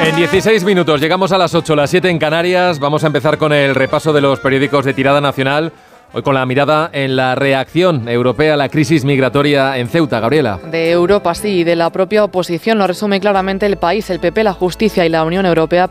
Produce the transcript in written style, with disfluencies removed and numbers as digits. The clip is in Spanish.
En 16 minutos llegamos a las 8, las 7 en Canarias. Vamos a empezar con el repaso de los periódicos de tirada nacional. Hoy con la mirada en la reacción europea a la crisis migratoria en Ceuta. Gabriela. De Europa, sí, y de la propia oposición. Lo resume claramente El País. El PP, la Justicia y la Unión Europea